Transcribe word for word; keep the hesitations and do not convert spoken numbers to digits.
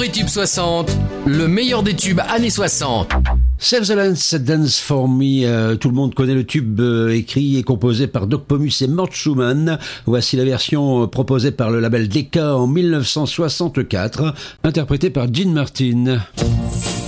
Floritube soixante, le meilleur des tubes années soixante. Save the Lance, Dance for Me. Euh, tout le monde connaît le tube euh, écrit et composé par Doc Pomus et Mort Schumann. Voici la version euh, proposée par le label Decca en mille neuf cent soixante-quatre, interprétée par Gene Martin.